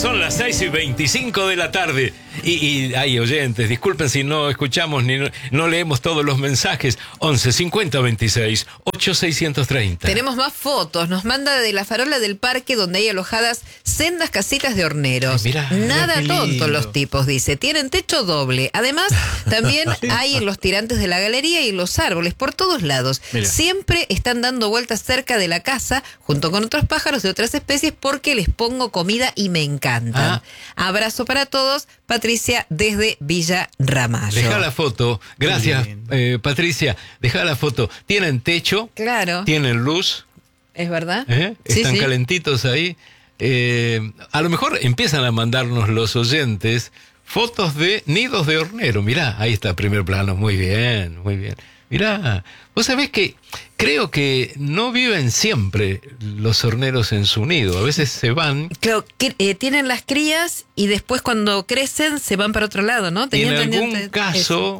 Son las 6:25 de la tarde y hay oyentes, disculpen si no escuchamos ni no leemos todos los mensajes. 11 50 26 8 630. Tenemos más fotos, nos manda de la farola del parque donde hay alojadas sendas casitas de horneros. Ay, mirá, nada qué tontos lindo. los tipos, dice, tienen techo doble. Además, también hay en los tirantes de la galería y en los árboles, por todos lados. Mirá. Siempre están dando vueltas cerca de la casa, junto con otros pájaros de otras especies, porque les pongo comida y me encantan. Abrazo para todos, Patricia desde Villa Ramallo. Deja la foto, gracias Patricia, deja la foto. Tienen techo, Claro, tienen luz, es verdad. están Sí. calentitos ahí. A lo mejor empiezan a mandarnos los oyentes fotos de nidos de hornero. Mirá, ahí está, primer plano, muy bien, muy bien. Mirá, vos sabés que creo que no viven siempre los horneros en su nido, a veces se van. Claro, que, tienen las crías y después cuando crecen se van para otro lado, ¿no? Y en Tenía algún entendido caso,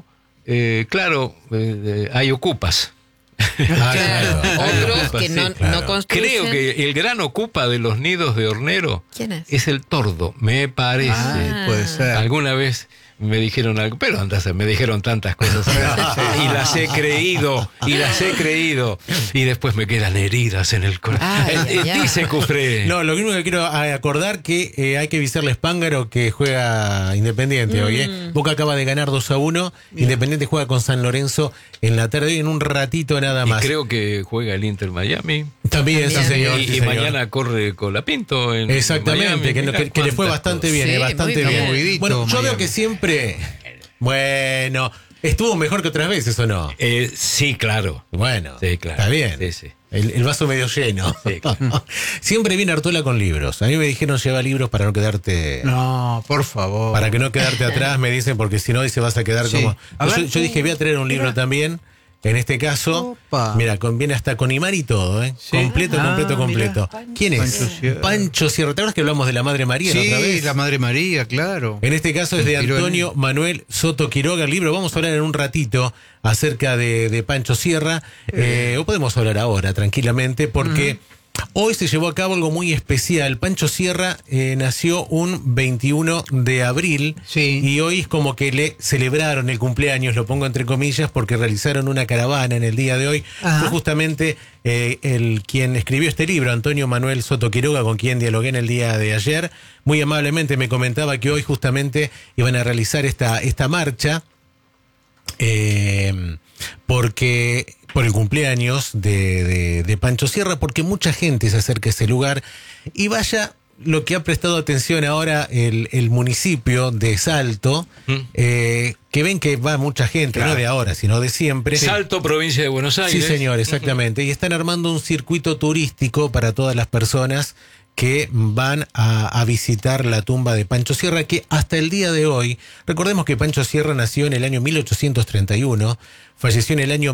hay ocupas. Claro, otros Ocupas, que sí, no, claro. no construyen. Creo que el gran ocupa de los nidos de hornero ¿Quién es? el tordo, me parece. Puede ser. Alguna vez me dijeron algo, pero andas, me dijeron tantas cosas y las he creído, y después me quedan heridas en el corazón. Ay, ay, ay. Dice Cufré. No, lo único que quiero acordar que hay que avisarle a Espángaro que juega Independiente hoy. Boca acaba de ganar 2-1. Independiente juega con San Lorenzo en la tarde, en un ratito nada Y más. creo que juega el Inter Miami. También, sí, señor. Y sí, señor. mañana corre Colapinto en Exactamente, Miami. que le fue bastante bien, Sí, bastante muy bien. bien. Bueno, yo Miami. veo que siempre... Bueno, estuvo mejor que otras veces, ¿o no? Sí, claro. Bueno, Sí, claro. está bien. Sí, sí. El vaso medio lleno. Sí, claro. Siempre viene Artola con libros. A mí me dijeron lleva libros para no quedarte... No, por favor. Para que no quedarte atrás, me dicen, porque si no, dice vas a quedar Sí. como... A ver, Yo dije, voy a traer un libro también. En este caso, Opa. mira, viene hasta con imán y todo, ¿eh? Sí. Completo. Mirá. ¿Quién es? Pancho Sierra. Pancho Sierra. ¿Te acuerdas que hablamos de la Madre María la otra Sí, vez? la Madre María, claro. En este caso es de Inspiró en Antonio él. Manuel Soto Quiroga, el libro. Vamos a hablar en un ratito acerca de Pancho Sierra. O podemos hablar ahora, tranquilamente, porque hoy se llevó a cabo algo muy especial. Pancho Sierra nació un 21 de abril. Sí. Y hoy es como que le celebraron el cumpleaños, lo pongo entre comillas, porque realizaron una caravana en el día de hoy. Ajá. Fue justamente quien escribió este libro, Antonio Manuel Soto Quiroga, con quien dialogué en el día de ayer. Muy amablemente me comentaba que hoy justamente iban a realizar esta marcha, porque por el cumpleaños de Pancho Sierra, porque mucha gente se acerca a ese lugar. Y vaya lo que ha prestado atención ahora el municipio de Salto, que ven que va mucha gente, Claro. no de ahora, sino de siempre. Salto, provincia de Buenos Sí, Aires. señor, exactamente. Y están armando un circuito turístico para todas las personas que van a visitar la tumba de Pancho Sierra, que hasta el día de hoy, recordemos que Pancho Sierra nació en el año 1831, falleció en el año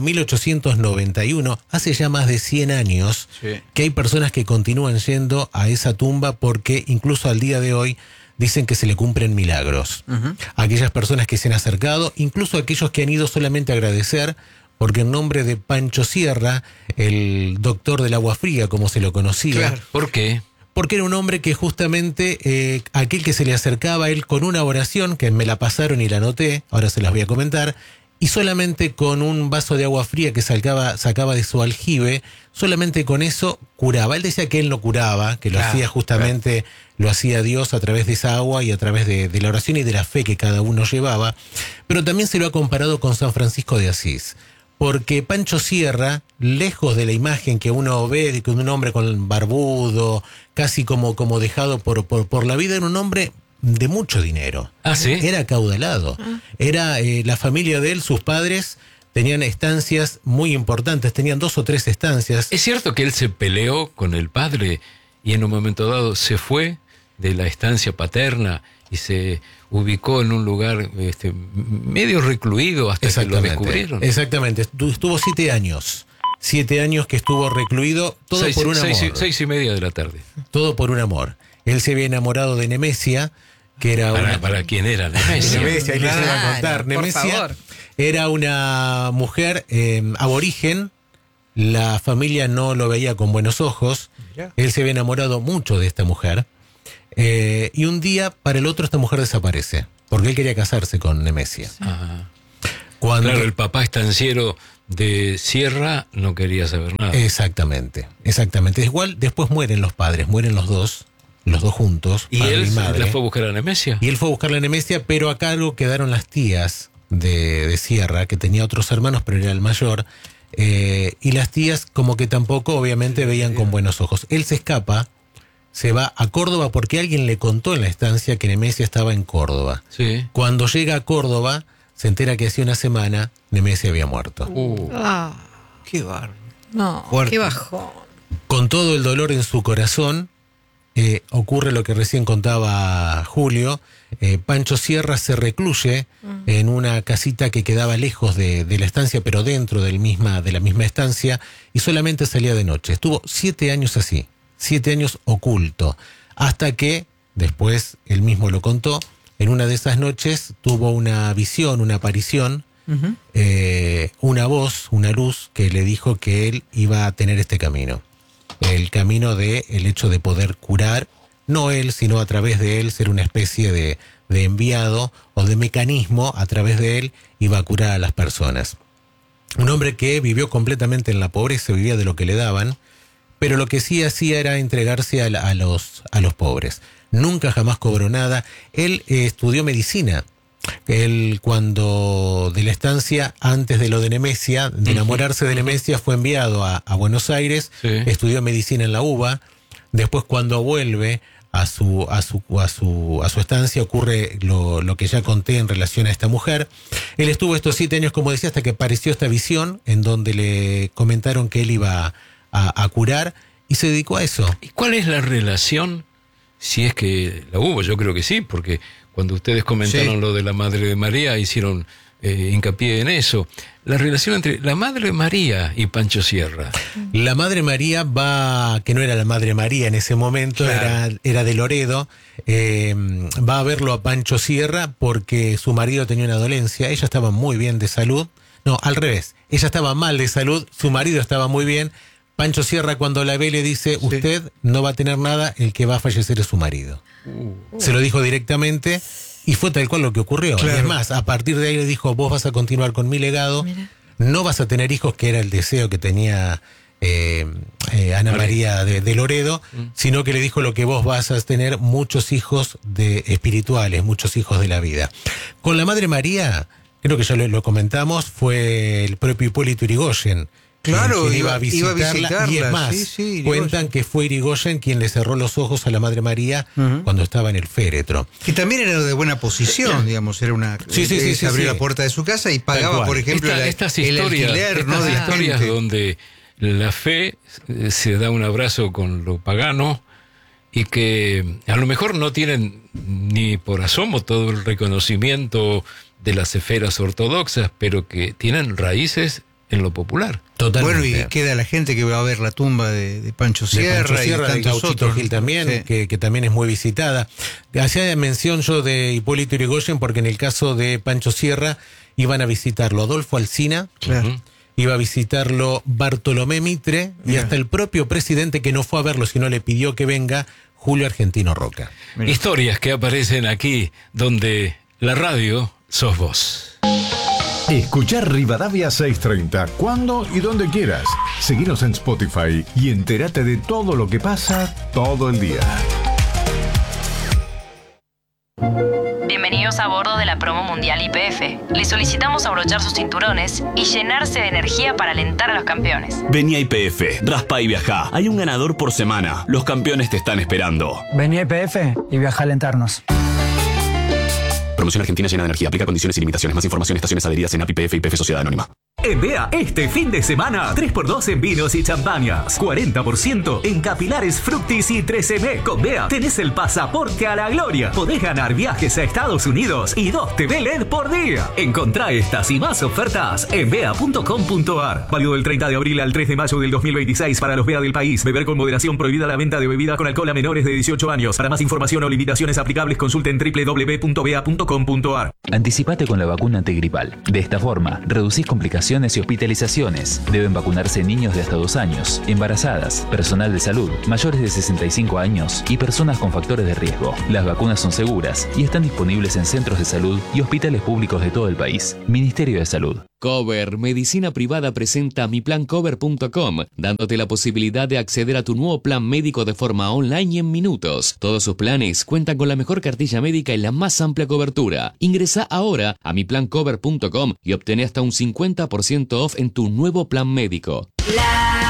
1891, hace ya más de 100 años, Sí. que hay personas que continúan yendo a esa tumba porque incluso al día de hoy dicen que se le cumplen milagros. Aquellas personas que se han acercado, incluso aquellos que han ido solamente a agradecer, porque en nombre de Pancho Sierra, el doctor del agua fría, como se lo conocía, Claro. ¿Por qué? porque era un hombre que justamente aquel que se le acercaba a él con una oración, que me la pasaron y la anoté, ahora se las voy a comentar, y solamente con un vaso de agua fría que sacaba de su aljibe, solamente con eso curaba. Él decía que él no curaba, que lo Claro, hacía justamente, lo hacía Dios a través de esa agua y a través de la oración y de la fe que cada uno llevaba, pero también se lo ha comparado con San Francisco de Asís. Porque Pancho Sierra, lejos de la imagen que uno ve de un hombre con barbudo, casi como dejado por la vida, era un hombre de mucho dinero. Ah, ¿sí? Era acaudalado. Era la familia de él, sus padres, tenían estancias muy importantes, tenían 2 o 3 estancias. ¿Es cierto que él se peleó con el padre y en un momento dado se fue de la estancia paterna y se ubicó en un lugar medio recluido hasta que lo descubrieron? Exactamente. Estuvo 7 años. 7 años que estuvo recluido, todo por un amor. 6:30 de la tarde. Todo por un amor. Él se había enamorado de Nemesia, que era ¿Para quién era Nemesia? Nemesia, ahí les iba a Claro, contar. por Nemesia favor. era una mujer aborigen. La familia no lo veía con buenos ojos. Mirá. Él se había enamorado mucho de esta mujer. Y un día para el otro esta mujer desaparece, porque él quería casarse con Nemesia. Ajá. Cuando... Claro, el papá estanciero de Sierra no quería saber nada. Exactamente. Igual después mueren los padres, mueren los dos juntos, ¿Y padre él y madre. la fue a buscar a Nemesia? Y él fue a buscar a Nemesia, pero a cargo quedaron las tías de Sierra, que tenía otros hermanos, pero era el mayor. Y las tías como que tampoco obviamente veían con buenos ojos. Él se escapa, se va a Córdoba porque alguien le contó en la estancia que Nemesia estaba en Córdoba. Sí. Cuando llega a Córdoba, se entera que hacía una semana Nemesia había muerto. Qué bárbaro. No, Fuerte. qué bajón. Con todo el dolor en su corazón, ocurre lo que recién contaba Julio. Pancho Sierra se recluye en una casita que quedaba lejos de la estancia, pero dentro de la misma estancia, y solamente salía de noche. Estuvo 7 años así, 7 años oculto, hasta que, después él mismo lo contó, en una de esas noches tuvo una visión, una aparición, una voz, una luz que le dijo que él iba a tener este camino. El camino de el hecho de poder curar, no él, sino a través de él ser una especie de enviado o de mecanismo, a través de él iba a curar a las personas. Un hombre que vivió completamente en la pobreza, vivía de lo que le daban, pero lo que sí hacía era entregarse a los pobres. Nunca jamás cobró nada. Él estudió medicina. Él, cuando de la estancia, antes de lo de Nemesia, de enamorarse de Nemesia, fue enviado a Buenos Aires, Sí. estudió medicina en la UBA. Después, cuando vuelve a su estancia, ocurre lo que ya conté en relación a esta mujer. Él estuvo estos 7 años, como decía, hasta que apareció esta visión en donde le comentaron que él iba a curar, y se dedicó a eso. ¿Y cuál es la relación? Si es que la hubo, yo creo que sí, porque cuando ustedes comentaron Sí. lo de la Madre de María, hicieron hincapié en eso. La relación entre la Madre María y Pancho Sierra. La Madre María que no era la Madre María en ese momento, Claro. era de Loredo, va a verlo a Pancho Sierra porque su marido tenía una dolencia, ella estaba muy bien de salud, no, al revés, ella estaba mal de salud, su marido estaba muy bien. Pancho Sierra, cuando la ve, le dice, usted no va a tener nada, el que va a fallecer es su marido. Se lo dijo directamente y fue tal cual lo que ocurrió. Claro. Y es más, a partir de ahí le dijo, vos vas a continuar con mi legado, Mira. no vas a tener hijos, que era el deseo que tenía Ana María de Loredo, sino que le dijo, lo que vos vas a tener, muchos hijos espirituales, muchos hijos de la vida. Con la Madre María, creo que ya lo comentamos, fue el propio Hipólito Yrigoyen. Claro, quien iba a visitarla, y es más, sí, Yrigoyen. cuentan que fue Yrigoyen quien le cerró los ojos a la Madre María cuando estaba en el féretro. Que también era de buena posición, digamos, era una... Sí, se abrió sí. la puerta de su casa y pagaba, cual. por ejemplo, Estas el historias, alquiler, ¿no? de estas historias gente. donde la fe se da un abrazo con lo pagano y que a lo mejor no tienen ni por asomo todo el reconocimiento de las esferas ortodoxas, pero que tienen raíces en lo popular. Totalmente. Bueno, y queda la gente que va a ver la tumba de Pancho Sierra, de Pancho Sierra, y del tantos Gauchito otros. Gil también, Sí. que también es muy visitada. Hacía mención yo de Hipólito Yrigoyen porque en el caso de Pancho Sierra iban a visitarlo Adolfo Alsina, Claro. iba a visitarlo Bartolomé Mitre y Mira. hasta el propio presidente, que no fue a verlo, sino le pidió que venga, Julio Argentino Roca. Mira. Historias que aparecen aquí donde la radio sos vos. Escuchar Rivadavia 630 cuando y donde quieras. Seguinos en Spotify y entérate de todo lo que pasa todo el día. Bienvenidos a bordo de la promo mundial YPF. Les solicitamos abrochar sus cinturones y llenarse de energía para alentar a los campeones. Vení a YPF, raspa y viajá. Hay un ganador por semana. Los campeones te están esperando. Vení a YPF y viaja a alentarnos. Promoción Argentina llena de energía. Aplica condiciones y limitaciones. Más información, estaciones adheridas en API, YPF Sociedad Anónima. En BEA, este fin de semana, 3x2 en vinos y champañas, 40% en capilares Fructis y 13M. Con BEA tenés el pasaporte a la gloria. Podés ganar viajes a Estados Unidos y 2 TV LED por día. Encontrá estas y más ofertas en bea.com.ar. Válido del 30 de abril al 3 de mayo del 2026 para los BEA del país. Beber con moderación, prohibida la venta de bebidas con alcohol a menores de 18 años. Para más información o limitaciones aplicables, consulten www.bea.com.ar. Anticipate con la vacuna antigripal. De esta forma, reducís complicaciones internaciones y hospitalizaciones. Deben vacunarse niños de hasta 2 años, embarazadas, personal de salud, mayores de 65 años y personas con factores de riesgo. Las vacunas son seguras y están disponibles en centros de salud y hospitales públicos de todo el país. Ministerio de Salud. Cover Medicina Privada presenta miplancover.com, dándote la posibilidad de acceder a tu nuevo plan médico de forma online y en minutos. Todos sus planes cuentan con la mejor cartilla médica y la más amplia cobertura. Ingresa ahora a miplancover.com y obtené hasta un 50% off en tu nuevo plan médico.